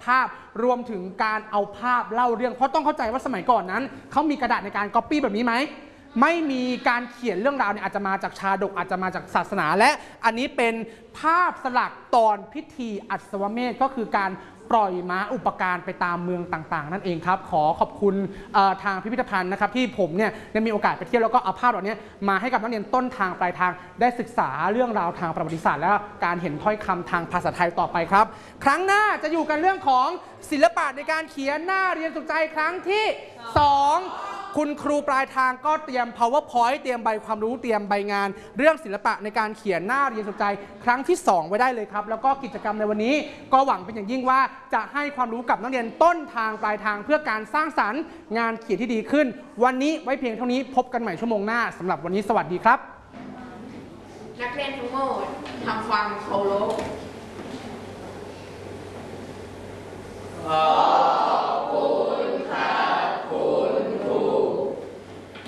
าพรวมถึงการเอาภาพเล่าเรื่องเพราะต้องเข้าใจว่าสมัยก่อนนั้นเขามีกระดาษในการก๊อปปี้แบบนี้ไหมไม่มีการเขียนเรื่องราวเนี่ยอาจจะมาจากชาดกอาจจะมาจากศาสนาและอันนี้เป็นภาพสลักตอนพิธีอัศวเมธก็คือการปล่อยม้าอุปการไปตามเมืองต่างๆนั่นเองครับขอขอบคุณทางพิพิธภัณฑ์นะครับที่ผมเนี่ยได้มีโอกาสไปเที่ยวแล้วก็เอาภาพเหล่านี้มาให้กับนักเรียนต้นทางปลายทางได้ศึกษาเรื่องราวทางประวัติศาสตร์และการเห็นถ้อยคำทางภาษาไทยต่อไปครับครั้งหน้าจะอยู่กันเรื่องของศิลปะในการเขียนหน้าเรียนสุขใจครั้งที่ 2คุณครูปลายทางก็เตรียม powerpoint เตรียมใบความรู้เตรียมใบงานเรื่องศิลปะในการเขียนหน้าเรียนสนใจครั้งที่ 2ไว้ได้เลยครับแล้วก็กิจกรรมในวันนี้ก็หวังเป็นอย่างยิ่งว่าจะให้ความรู้กับนักเรียนต้นทางปลายทางเพื่อการสร้างสรรค์งานเขียนที่ดีขึ้นวันนี้ไว้เพียงเท่านี้พบกันใหม่ชั่วโมงหน้าสำหรับวันนี้สวัสดีครับนักเรียนทั้งหมดทำความเคารพ